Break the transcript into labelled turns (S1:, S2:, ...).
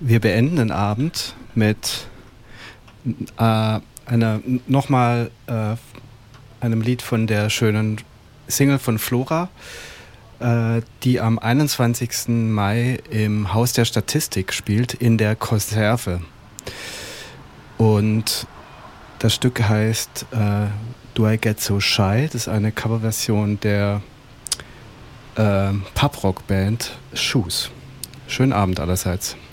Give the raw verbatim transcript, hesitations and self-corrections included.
S1: Wir beenden den Abend mit äh, einer, nochmal äh, einem Lied von der schönen Single von Flora, äh, die am einundzwanzigsten Mai im Haus der Statistik spielt, in der Konserve. Und das Stück heißt äh, Do I Get So Shy? Das ist eine Coverversion der äh, Pub-Rock-Band Shoes. Schönen Abend allerseits.